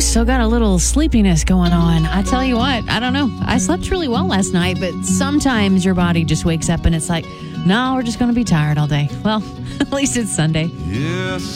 still got a little sleepiness going on. I tell you what, I don't know. I slept really well last night, but sometimes your body just wakes up and it's like, no, we're just going to be tired all day. Well, at least it's Sunday. Yes.